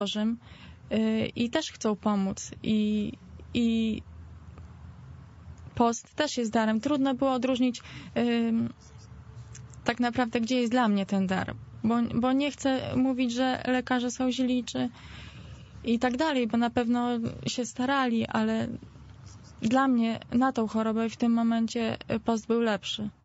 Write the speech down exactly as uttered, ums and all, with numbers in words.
Bożym y, i też chcą pomóc. I, i post też jest darem. Trudno było odróżnić y, tak naprawdę, gdzie jest dla mnie ten dar. Bo, bo nie chcę mówić, że lekarze są źli, czy i tak dalej, bo na pewno się starali, ale dla mnie na tą chorobę w tym momencie post był lepszy.